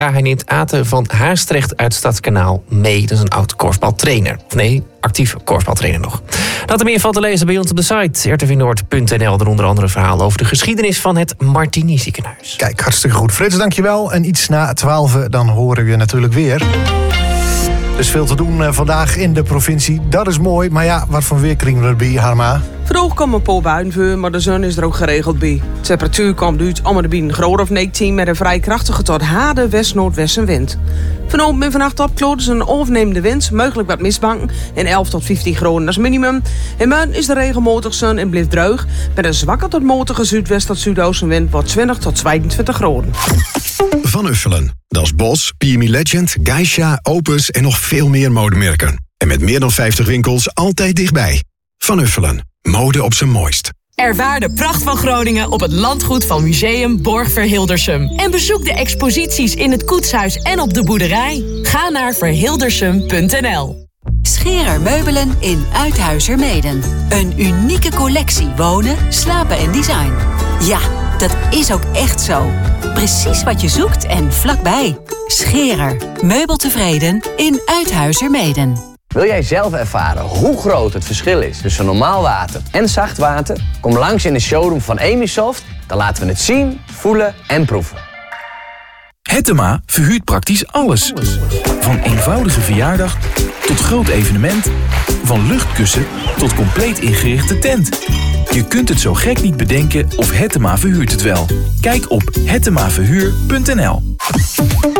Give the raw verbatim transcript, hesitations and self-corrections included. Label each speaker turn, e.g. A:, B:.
A: Ja, hij neemt Ate van Haastrecht uit Stadskanaal mee. Dat is een oud korfbaltrainer. Of nee, actief korfbaltrainer nog. Dat en meer valt te lezen bij ons op de site r t v noord punt n l. Er onder andere verhalen over de geschiedenis van het Martini ziekenhuis.
B: Kijk, hartstikke goed. Frits, dankjewel. En iets na twaalf, dan horen we je natuurlijk weer. Er is veel te doen vandaag in de provincie. Dat is mooi. Maar ja, wat voor weer kringen we erbij, Harma?
C: Vandaag komen een paar buien voor, maar de zon is er ook geregeld bij. De temperatuur komt uit om de binnen groot of negentien met een vrij krachtige tot harde west-noordwestenwind. Vanavond en vannacht opkloot is een overnemende wind, mogelijk wat mistbanken en elf tot vijftien graden als minimum. En morgen is de regenmatig zon en blijft droog. Met een zwakke tot matige zuidwest tot zuidoostenwind wordt twintig tot tweeëntwintig graden.
D: Van Uffelen. Dat is Bos, P M E Legend, Geisha, Opus en nog veel meer modemerken. En met meer dan vijftig winkels altijd dichtbij. Van Uffelen. Mode op zijn mooist.
E: Ervaar de pracht van Groningen op het landgoed van Museum Borg Verhildersum. En bezoek de exposities in het koetshuis en op de boerderij. Ga naar verhildersum punt n l.
F: Scherer Meubelen in Uithuizermeeden. Een unieke collectie wonen, slapen en design. Ja, dat is ook echt zo. Precies wat je zoekt en vlakbij. Scherer. Meubeltevreden in Uithuizermeeden.
G: Wil jij zelf ervaren hoe groot het verschil is tussen normaal water en zacht water? Kom langs in de showroom van Emisoft. Dan laten we het zien, voelen en proeven.
H: Hettema verhuurt praktisch alles. Van eenvoudige verjaardag tot groot evenement. Van luchtkussen tot compleet ingerichte tent. Je kunt het zo gek niet bedenken of Hettema verhuurt het wel. Kijk op hettema verhuur punt n l.